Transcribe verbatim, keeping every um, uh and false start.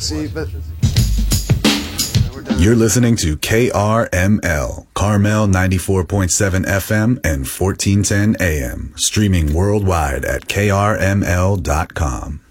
See, but You're listening to K R M L, Carmel ninety-four point seven F M and fourteen ten A M, streaming worldwide at K R M L dot com.